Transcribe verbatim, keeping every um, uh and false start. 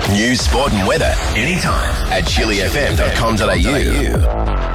News, sport and weather anytime at chili f m dot com dot a u.